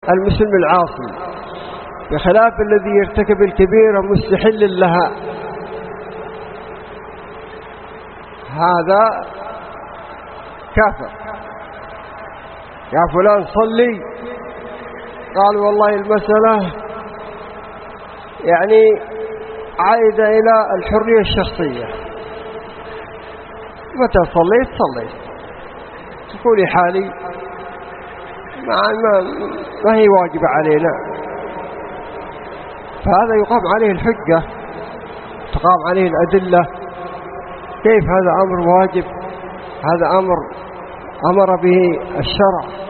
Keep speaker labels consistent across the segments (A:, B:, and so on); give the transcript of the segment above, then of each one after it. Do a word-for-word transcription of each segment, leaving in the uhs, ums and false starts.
A: المسلم العاصي، بخلاف الذي يرتكب الكبيرة مستحل لها. هذا كافر. يا فلان صلي، قال والله المسألة يعني عائدة إلى الحرية الشخصية، متى صليت صليت، تقولي حالي ما, ما هي واجبة علينا. فهذا يقام عليه الحجة، تقام عليه الأدلة. كيف هذا أمر واجب؟ هذا أمر أمر به الشرع.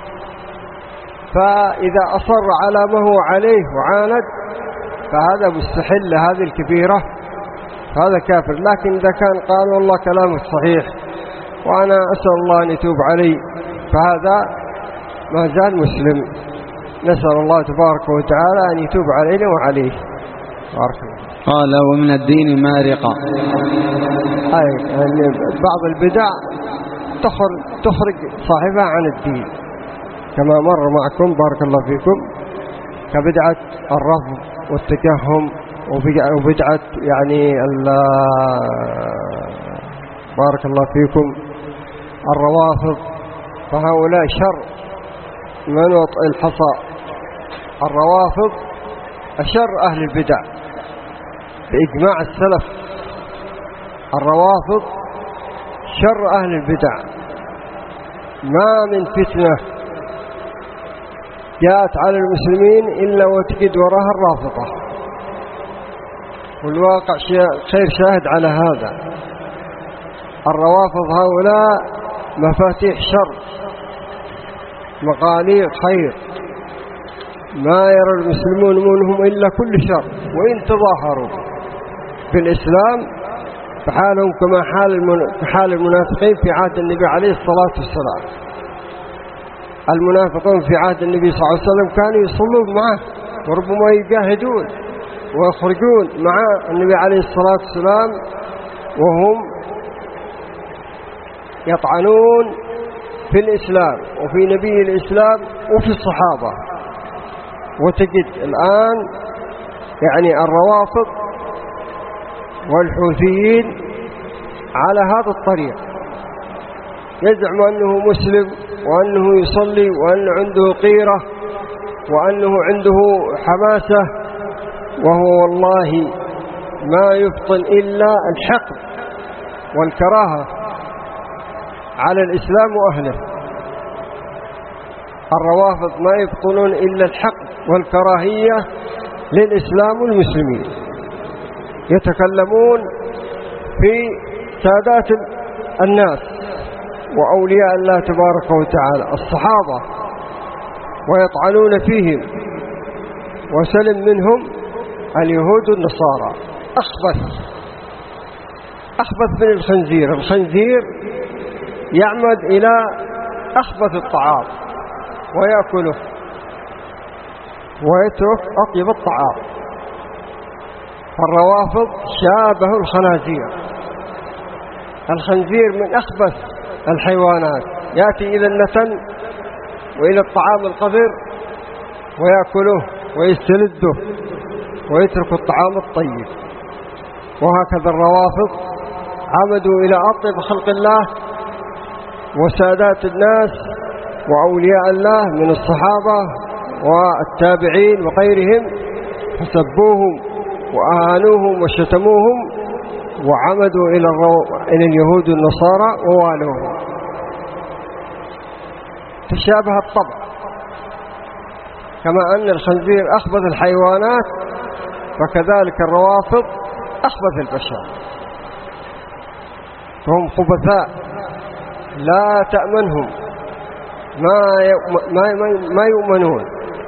A: فإذا أصر على ما هو عليه وعاند فهذا مستحل لهذه الكبيرة، هذا كافر. لكن إذا كان قال والله كلامك صحيح وأنا أسأل الله أن يتوب علي، فهذا ما زال مسلم. نسأل الله تبارك وتعالى أن يتوب علينا وعليه. بارك الله.
B: قال ومن الدين مارقة.
A: أي يعني بعض البدع تخرج, تخرج صاحبها عن الدين، كما مر معكم بارك الله فيكم، كبدعة الرفض والتكهم، وبدعة يعني بارك الله فيكم الروافض. فهؤلاء شر من وطئ الحصى. الروافض أشر أهل البدع بإجماع السلف. الروافض شر أهل البدع. ما من فتنة جاءت على المسلمين إلا وتجد وراها الرافضة، والواقع خير شاهد على هذا. الروافض هؤلاء مفاتيح شر، مقاليد خير، ما يرى المسلمون منهم إلا كل شر، وإن تظاهروا في الإسلام فحالهم كما حال المنافقين في عهد النبي عليه الصلاة والسلام. المنافقون في عهد النبي صلى الله عليه وسلم كانوا يصلون معه، وربما يجاهدون ويخرجون مع النبي عليه الصلاة والسلام، وهم يطعنون في الإسلام وفي نبي الإسلام وفي الصحابة. وتجد الآن يعني الروافض والحوثيين على هذا الطريق، يزعم أنه مسلم وأنه يصلي وأنه عنده قيرة وأنه عنده حماسة، وهو والله ما يبطن إلا الحقد والكراهة على الإسلام وأهله. الروافض ما يبطنون إلا الحقد والكراهية للإسلام والمسلمين. يتكلمون في سادات الناس وأولياء الله تبارك وتعالى الصحابة، ويطعنون فيهم، وسلم منهم اليهود والنصارى. أخبث أخبث من الخنزير. الخنزير يعمد إلى أخبث الطعام ويأكله ويترك أطيب الطعام. فالروافض شابه الخنازير. الخنزير من أخبث الحيوانات، يأتي إلى النتن وإلى الطعام القذر ويأكله ويستلذه ويترك الطعام الطيب. وهكذا الروافض عمدوا إلى أطيب خلق الله وسادات الناس وأولياء الله من الصحابة والتابعين وغيرهم، فسبوهم وأهانوهم وشتموهم، وعمدوا إلى, الرو... إلى اليهود والنصارى ووالوهم. تشابه الطبع، كما أن الخنزير أخبث الحيوانات فكذلك الروافض أخبث البشر. فهم خبثاء لا تأمنهم، ما ما يؤمنون.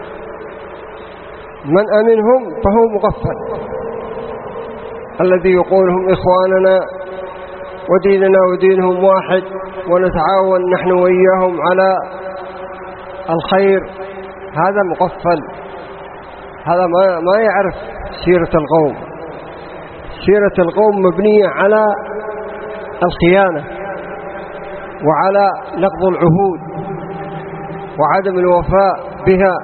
A: من أمنهم فهو مغفل. الذي يقول هم إخواننا وديننا ودينهم واحد ونتعاون نحن وإياهم على الخير، هذا مغفل. هذا ما ما يعرف سيرة القوم. سيرة القوم مبنية على الخيانة وعلى نقض العهود وعدم الوفاء بها.